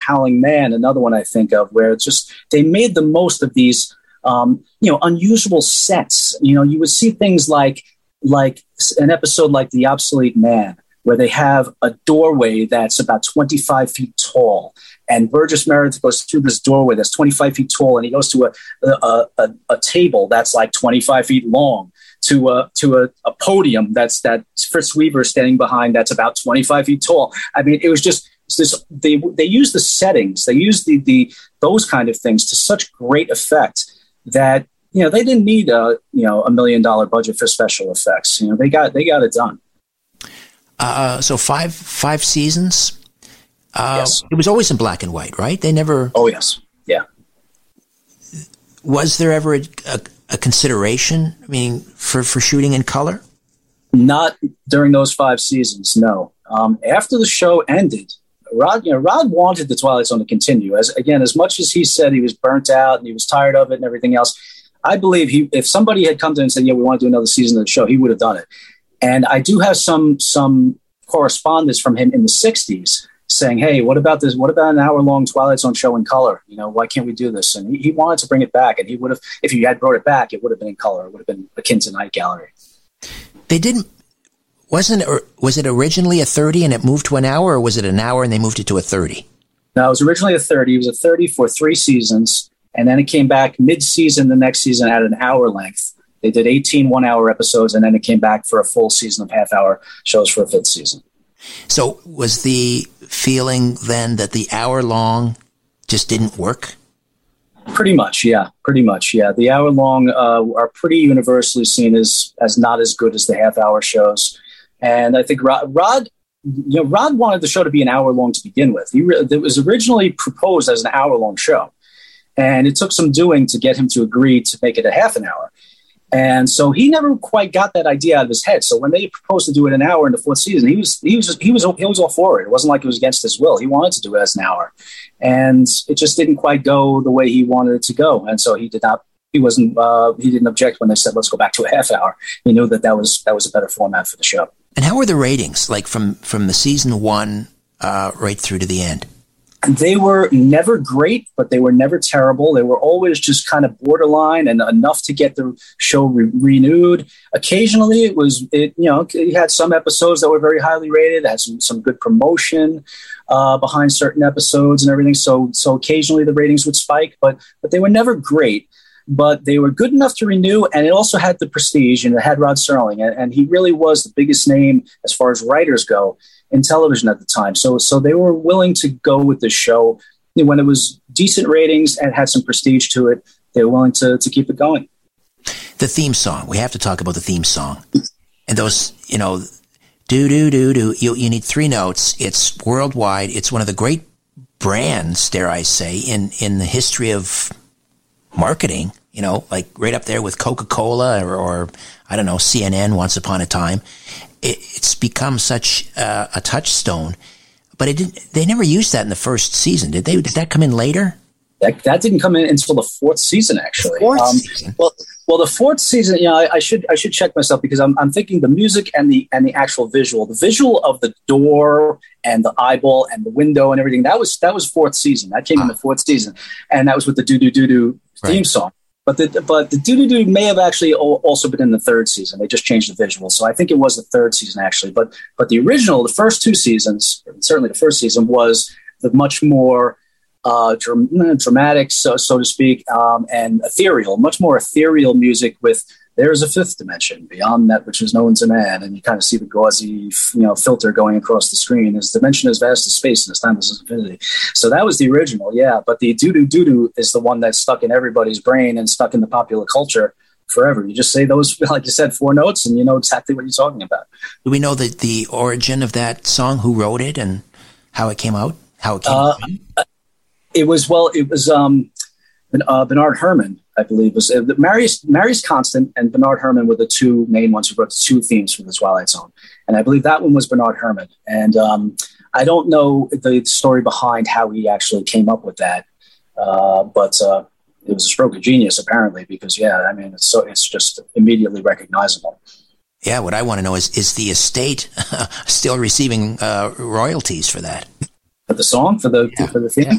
Howling Man, another one I think of, where it's just they made the most of these unusual sets. You would see things like an episode like The Obsolete Man, where they have a doorway that's about 25 feet tall. And Burgess Meredith goes through this doorway that's 25 feet tall, and he goes to a table that's like 25 feet long, to a podium that Fritz Weaver is standing behind that's about 25 feet tall. I mean, it was just this. They used the settings, they used those kind of things to such great effect that they didn't need a $1 million budget for special effects. They got it done. So five seasons. Yes. It was always in black and white, right? They never. Oh yes, yeah. Was there ever a consideration? I mean, for shooting in color? Not during those 5 seasons. No. After the show ended, Rod wanted the Twilight Zone to continue. As much as he said he was burnt out and he was tired of it and everything else, I believe if somebody had come to him and said, "Yeah, we want to do another season of the show," he would have done it. And I do have some correspondence from him in the 60s saying, "Hey, what about this? What about an hour-long Twilight Zone show in color? Why can't we do this?" And he wanted to bring it back, and he would have, if he had brought it back, it would have been in color. It would have been akin to Night Gallery. They didn't. Was it originally a 30 and it moved to an hour, or was it an hour and they moved it to a 30? No, it was originally a 30. It was a 30 for 3 seasons, and then it came back mid-season the next season at an hour length. They did 18 one-hour episodes, and then it came back for a full season of half-hour shows for a 5th season. So was the feeling then that the hour-long just didn't work? Pretty much, yeah. The hour-long are pretty universally seen as not as good as the half-hour shows. And I think Rod wanted the show to be an hour long to begin with. It was originally proposed as an hour-long show, and it took some doing to get him to agree to make it a half an hour. And so he never quite got that idea out of his head. So when they proposed to do it an hour in the 4th season, he was all for it. It wasn't like it was against his will. He wanted to do it as an hour, and it just didn't quite go the way he wanted it to go. And so he didn't object when they said, "Let's go back to a half hour." He knew that was a better format for the show. And how were the ratings, like from the season 1 right through to the end? They were never great, but they were never terrible. They were always just kind of borderline and enough to get the show renewed. Occasionally, it had some episodes that were very highly rated. It had some good promotion behind certain episodes and everything. So occasionally the ratings would spike, but they were never great. But they were good enough to renew, and it also had the prestige, and it had Rod Serling, and he really was the biggest name as far as writers go in television at the time. So they were willing to go with this show. When it was decent ratings and had some prestige to it, they were willing to keep it going. The theme song. We have to talk about the theme song. And those, do. You need 3 notes. It's worldwide. It's one of the great brands, dare I say, in the history of marketing, like right up there with Coca-Cola or I don't know, CNN once upon a time. It's become such a touchstone, but they never used that in the 1st season, did they? Did that come in later? That didn't come in until the 4th season, actually. The 4th season? Well, the 4th season, I should check myself, because I'm thinking the music and the actual visual. The visual of the door and the eyeball and the window and everything, that was 4th season. That came in the 4th season, and that was with the do-do-do-do theme song. But the do-do-do may have actually also been in the 3rd season. They just changed the visual. So I think it was the 3rd season, actually. But the original, the first 2 seasons, certainly the 1st season, was the much more dramatic, so to speak, and ethereal, much more ethereal music with "There is a 5th dimension beyond that which is known to man," and you kind of see the gauzy, filter going across the screen. This dimension is vast as space, and this time is infinity. So that was the original, yeah. But the doo-doo-doo-doo is the one that's stuck in everybody's brain and stuck in the popular culture forever. You just say those, like you said, 4 notes, and you know exactly what you're talking about. Do we know the origin of that song? Who wrote it and how it came out? How it came out? It was Bernard Herrmann, I believe. Was Marius Constant and Bernard Herrmann were the 2 main ones who wrote the 2 themes for the Twilight Zone, and I believe that one was Bernard Herrmann. And I don't know the story behind how he actually came up with that, but it was a stroke of genius, apparently, because it's just immediately recognizable. Yeah, what I want to know is the estate still receiving royalties for that? For the song, for the theme?